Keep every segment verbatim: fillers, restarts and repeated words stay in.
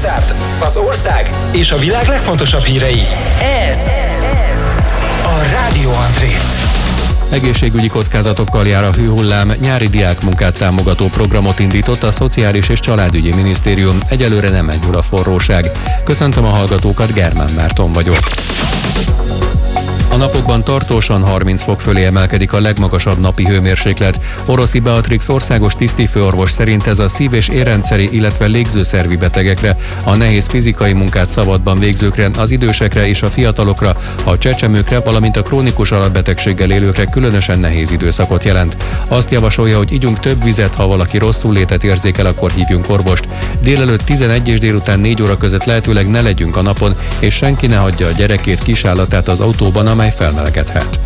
koncert, az ország és a világ legfontosabb hírei. Ez a Rádió André. Egészségügyi kockázatokkal jár a hőhullám, nyári diákmunkát támogató programot indított a Szociális és Családügyi Minisztérium, egyelőre nem enyhül a forróság. Köszöntöm a hallgatókat, Germán Márton vagyok. A napokban tartósan harminc fok fölé emelkedik a legmagasabb napi hőmérséklet. Oroszi Beatrix országos tisztifőorvos szerint ez a szív- és érrendszeri, illetve légzőszervi betegekre, a nehéz fizikai munkát szabadban végzőkre, az idősekre és a fiatalokra, a csecsemőkre, valamint a krónikus alapbetegséggel élőkre különösen nehéz időszakot jelent. Azt javasolja, hogy igyunk több vizet, ha valaki rosszul létet érzékel, akkor hívjunk orvost. Délelőtt tizenegy és délután négy óra között lehetőleg ne legyünk a napon, és senki ne hagyja a gyerekét, kisállatát az autóban, amely felmelegedhet.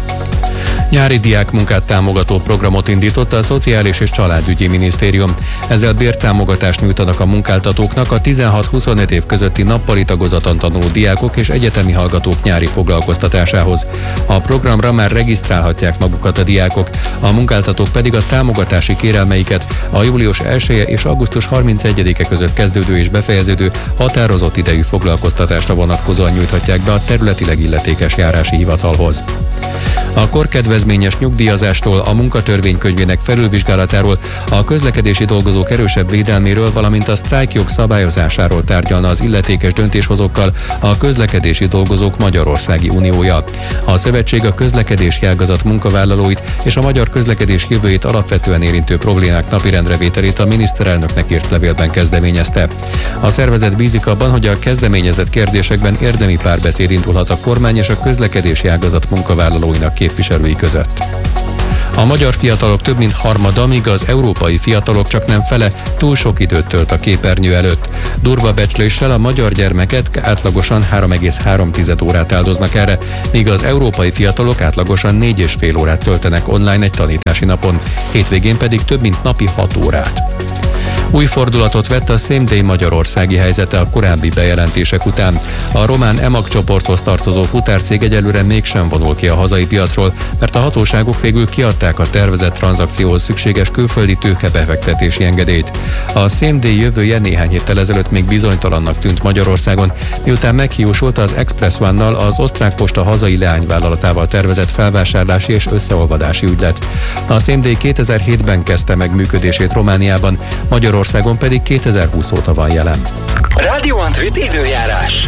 Nyári diákmunkát támogató programot indította a Szociális és Családügyi Minisztérium. Ezzel bértámogatást nyújtanak a munkáltatóknak a tizenhat-huszonöt év közötti nappali tagozaton tanuló diákok és egyetemi hallgatók nyári foglalkoztatásához. A programra már regisztrálhatják magukat a diákok, a munkáltatók pedig a támogatási kérelmeiket a július elseje és augusztus harmincegyedike között kezdődő és befejeződő határozott idejű foglalkoztatásra vonatkozóan nyújthatják be a területileg illetékes járási hivatalhoz. A korkedvezményes nyugdíjazástól, a munkatörvénykönyvének felülvizsgálatáról, a közlekedési dolgozók erősebb védelméről, valamint a sztrájkjog szabályozásáról tárgyalna az illetékes döntéshozókkal a Közlekedési Dolgozók Magyarországi Uniója. A szövetség a közlekedési ágazat munkavállalóit és a magyar közlekedés jövőjét alapvetően érintő problémák napirendre vételét a miniszterelnöknek írt levélben kezdeményezte. A szervezet bízik abban, hogy a kezdeményezett kérdésekben érdemi párbeszéd indulhat a kormány és a közlekedési ágazat munkavállalóinak képviselői között. A magyar fiatalok több mint harmada, míg az európai fiatalok csak nem fele túl sok időt tölt a képernyő előtt. Durva becsléssel a magyar gyermekek átlagosan három egész három órát áldoznak erre, míg az európai fiatalok átlagosan négy és fél órát töltenek online egy tanítási napon, hétvégén pedig több mint napi hat órát. Új fordulatot vett a Same Day magyarországi helyzete a korábbi bejelentések után. A román e mag csoporthoz tartozó futárcég egyelőre mégsem vonul ki a hazai piacról, mert a hatóságok végül kiadták a tervezett tranzakcióhoz szükséges külföldi tőkebefektetési engedélyt. A Same Day jövője néhány héttel ezelőtt még bizonytalannak tűnt Magyarországon, miután meghiúsult az Express One-nal, az osztrák posta hazai leányvállalatával tervezett felvásárlási és összeolvadási ügylet. A Same Day kétezer-hétben kezdte meg működését Romániában, Magyarországon pedig kétezer-húsz óta van jelen. Rádió Andrit időjárás.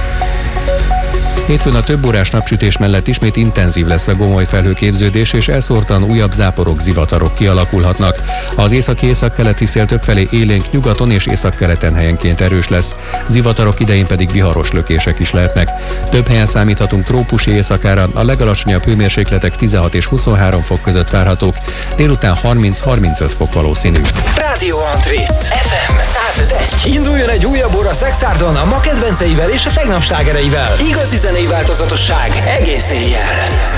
Hétfőn a több órás napsütés mellett ismét intenzív lesz a gomoly felhőképződés, és elszórtan újabb záporok, zivatarok kialakulhatnak. Az északi-északkeleti szél többfelé élénk, nyugaton és északkeleten helyenként erős lesz. Zivatarok idején pedig viharos lökések is lehetnek. Több helyen számíthatunk trópusi éjszakára, a legalacsonyabb hőmérsékletek tizenhat és huszonhárom fok között várhatók, délután harminc-harmincöt fok valószínű. Rádió Andrit, ef em száz öt egy. Induljon egy újabb óra Szexárdon a ma kedvenceivel és a tegnap slágereivel. Igazi zenei változatosság egész éjjel.